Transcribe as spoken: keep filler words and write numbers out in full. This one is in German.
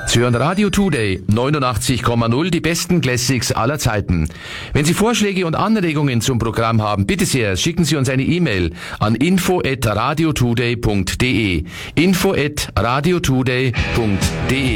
Sie hören Radio Today neunundachtzig Komma null, die besten Classics aller Zeiten. Wenn Sie Vorschläge und Anregungen zum Programm haben, bitte sehr, schicken Sie uns eine E-Mail an info at radiotoday punkt de. info at radiotoday punkt de